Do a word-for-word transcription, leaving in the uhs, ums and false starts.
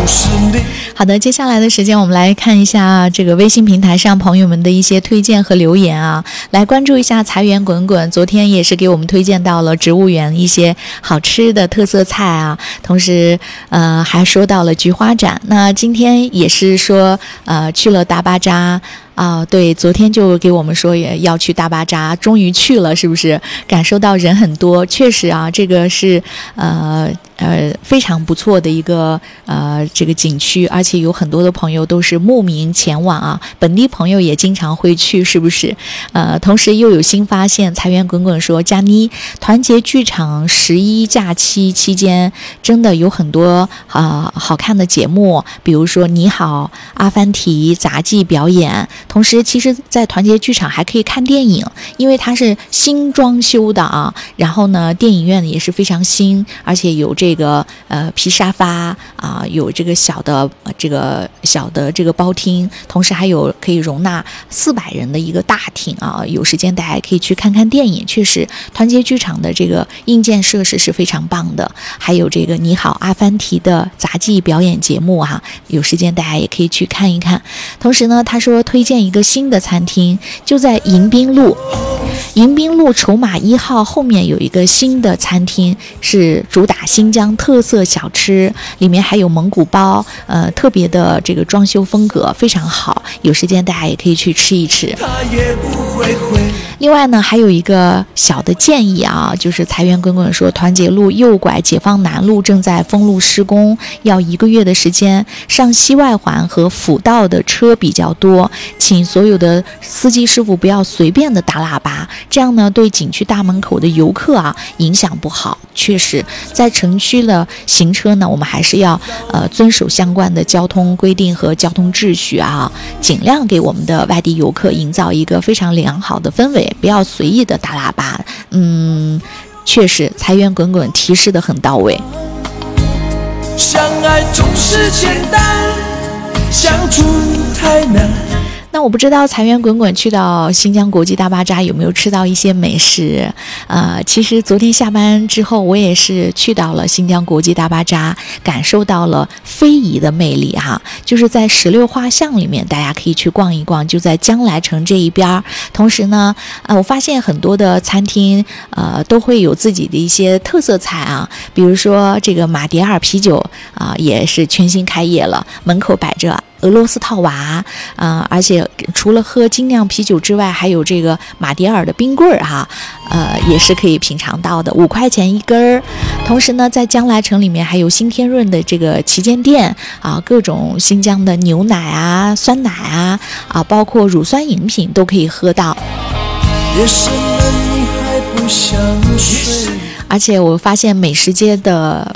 是你。 好的，接下来的时间我们来看一下这个微信平台上朋友们的一些推荐和留言啊，来关注一下财源滚滚，昨天也是给我们推荐到了植物园一些好吃的特色菜啊，同时呃还说到了菊花展。那今天也是说呃去了大巴扎啊、呃，对，昨天就给我们说也要去大巴扎，终于去了，是不是？感受到人很多，确实啊，这个是呃呃非常不错的一个呃这个景区，而且有很多的朋友都是慕名前往啊，本地朋友也经常会去，是不是？呃，同时又有新发现，财源滚滚说，佳妮，团结剧场十一假期期间真的有很多啊、呃、好看的节目，比如说你好、阿凡提、杂技表演。同时其实在团结剧场还可以看电影，因为它是新装修的啊，然后呢电影院也是非常新，而且有这个呃皮沙发啊，有这个小的、呃、这个小的这个包厅，同时还有可以容纳四百人的一个大厅啊，有时间大家可以去看看电影。确实团结剧场的这个硬件设施是非常棒的，还有这个你好阿凡提的杂技表演节目哈、啊，有时间大家也可以去看一看。同时呢他说推荐一个新的餐厅，就在迎宾路迎宾路筹码一号后面有一个新的餐厅，是主打新疆特色小吃，里面还有蒙古包，呃，特别的这个装修风格非常好，有时间大家也可以去吃一吃。另外呢还有一个小的建议啊，就是财源滚滚说团结路右拐解放南路正在封路施工，要一个月的时间，上西外环和辅道的车比较多，请所有的司机师傅不要随便的打喇叭，这样呢对景区大门口的游客啊影响不好。确实在城区的行车呢，我们还是要呃遵守相关的交通规定和交通秩序啊，尽量给我们的外地游客营造一个非常良好的氛围，不要随意的打喇叭。嗯，确实财源滚滚提示的很到位。 相爱总是简单，相处太难。 那我不知道财源滚滚去到新疆国际大巴扎有没有吃到一些美食。呃，其实昨天下班之后我也是去到了新疆国际大巴扎，感受到了非遗的魅力哈，就是在石榴画巷里面大家可以去逛一逛，就在将来城这一边。同时呢呃，我发现很多的餐厅呃都会有自己的一些特色菜啊，比如说这个马迭尔啤酒啊、呃、也是全新开业了，门口摆着俄罗斯套娃啊、呃，而且除了喝精酿啤酒之外，还有这个马迭尔的冰棍儿哈，呃，也是可以品尝到的，五块钱一根儿。同时呢，在将来城里面还有新天润的这个旗舰店啊，各种新疆的牛奶啊、酸奶啊啊，包括乳酸饮品都可以喝到。 夜深了你还不想睡， 而且我发现美食街的